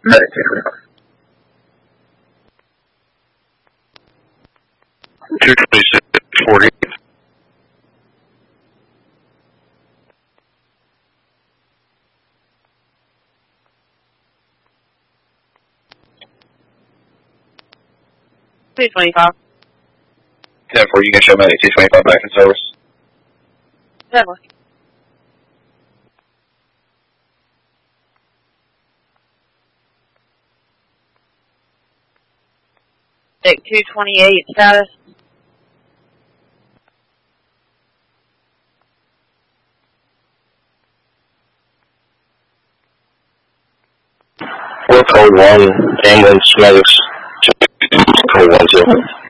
Medic 225. 226-40. $225. 10-4, you can show medic 225 back in service. Definitely. Deck 228 status. We're code 1, ambulance medics, code 1-2.